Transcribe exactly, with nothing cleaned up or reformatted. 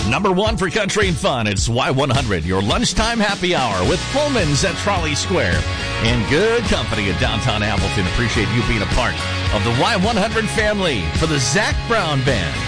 Number one for country and fun, it's Y one hundred, your lunchtime happy hour with Pullman's at Trolley Square. In good company at downtown Appleton. Appreciate you being a part of the Y one hundred family for the Zac Brown Band.